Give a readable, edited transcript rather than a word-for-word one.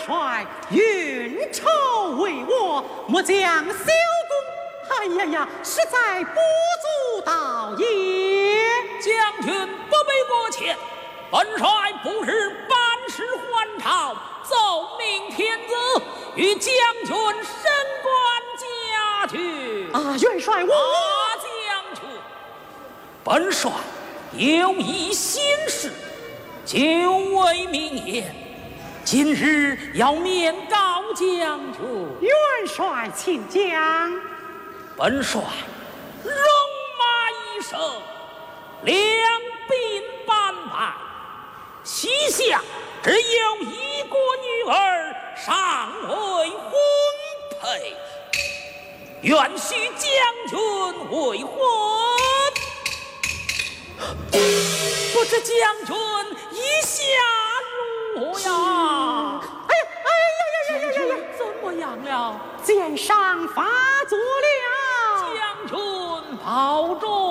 帅运筹帷幄，末将小公，哎呀呀，实在不足道也。 将军不必过谦，本帅不是班师还朝，奏明天子，与将军升官加爵。 啊，元帅我将军，本帅有一心事，久未明言，今日要面告将军。 元帅请讲。 本帅戎马一生，两鬓斑白，膝下只有一个女儿，尚未婚配，愿许将军未婚。不知将军意下如何呀？ 哎呀哎呀呀呀呀呀！ 怎么样了？ 肩上发作了。 将军保重。